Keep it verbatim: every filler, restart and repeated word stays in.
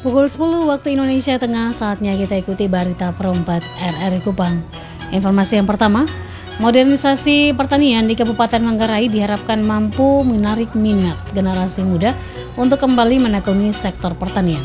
Pukul sepuluh waktu Indonesia Tengah, saatnya kita ikuti berita perempat R R I Kupang. Informasi yang pertama, modernisasi pertanian di Kabupaten Manggarai diharapkan mampu menarik minat generasi muda untuk kembali menekuni sektor pertanian.